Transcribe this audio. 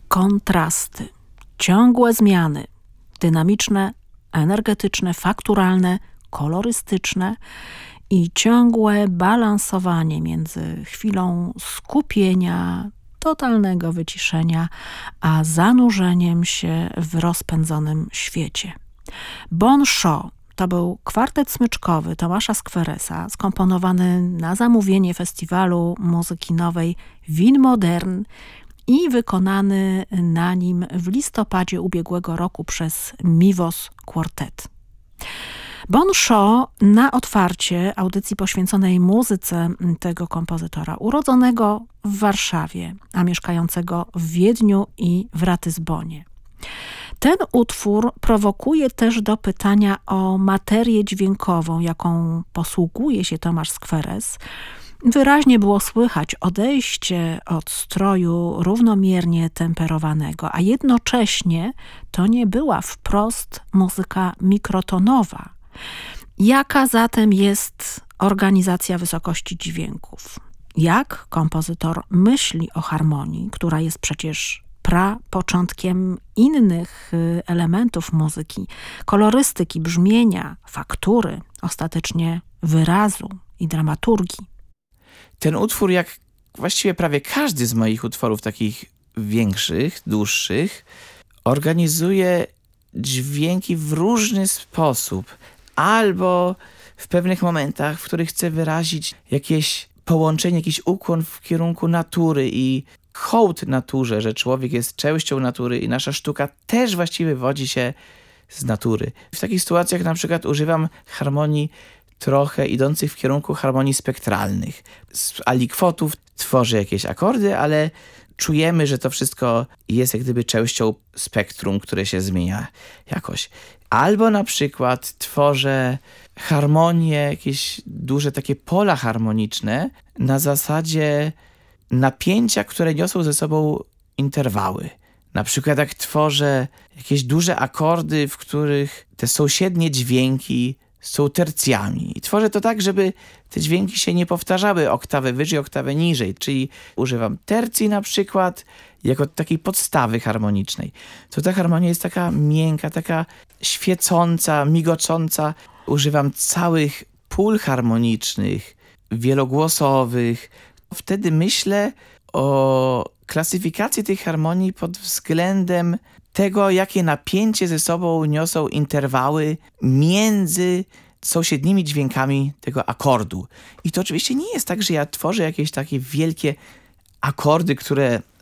kontrasty, ciągłe zmiany, dynamiczne, energetyczne, fakturalne, kolorystyczne i ciągłe balansowanie między chwilą skupienia, totalnego wyciszenia, a zanurzeniem się w rozpędzonym świecie. Bon Chant to był kwartet smyczkowy Tomasza Skweresa, skomponowany na zamówienie Festiwalu Muzyki Nowej Wien Modern i wykonany na nim w listopadzie ubiegłego roku przez Mivos Quartet. Bon Chant na otwarcie audycji poświęconej muzyce tego kompozytora, urodzonego w Warszawie, a mieszkającego w Wiedniu i w Ratyzbonie. Ten utwór prowokuje też do pytania o materię dźwiękową, jaką posługuje się Tomasz Skweres. Wyraźnie było słychać odejście od stroju równomiernie temperowanego, a jednocześnie to nie była wprost muzyka mikrotonowa. Jaka zatem jest organizacja wysokości dźwięków? Jak kompozytor myśli o harmonii, która jest przecież prapoczątkiem innych elementów muzyki, kolorystyki, brzmienia, faktury, ostatecznie wyrazu i dramaturgii? Ten utwór, jak właściwie prawie każdy z moich utworów takich większych, dłuższych, organizuje dźwięki w różny sposób. Albo w pewnych momentach, w których chcę wyrazić jakieś połączenie, jakiś ukłon w kierunku natury i hołd naturze, że człowiek jest częścią natury i nasza sztuka też właściwie wywodzi się z natury. W takich sytuacjach na przykład używam harmonii trochę idących w kierunku harmonii spektralnych. Z alikwotów tworzę jakieś akordy, ale czujemy, że to wszystko jest jak gdyby częścią spektrum, które się zmienia jakoś. Albo na przykład tworzę harmonie, jakieś duże takie pola harmoniczne na zasadzie napięcia, które niosą ze sobą interwały. Na przykład jak tworzę jakieś duże akordy, w których te sąsiednie dźwięki są tercjami. I tworzę to tak, żeby te dźwięki się nie powtarzały oktawę wyżej, oktawę niżej. Czyli używam tercji na przykład jako takiej podstawy harmonicznej. To ta harmonia jest taka miękka, taka świecąca, migocąca. Używam całych pól harmonicznych, wielogłosowych. Wtedy myślę o klasyfikacji tych harmonii pod względem tego, jakie napięcie ze sobą niosą interwały między sąsiednimi dźwiękami tego akordu. I to oczywiście nie jest tak, że ja tworzę jakieś takie wielkie akordy, które